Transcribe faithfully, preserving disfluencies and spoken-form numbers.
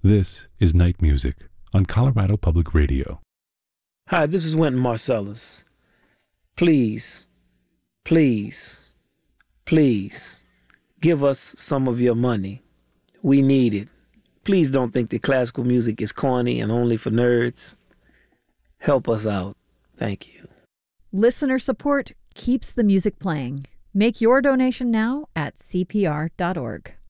This is Night Music on Colorado Public Radio. Hi, this is Wynton Marsalis. Please, please, please give us some of your money. We need it. Please don't think that classical music is corny and only for nerds. Help us out. Thank you. Listener support keeps the music playing. Make your donation now at C P R dot org.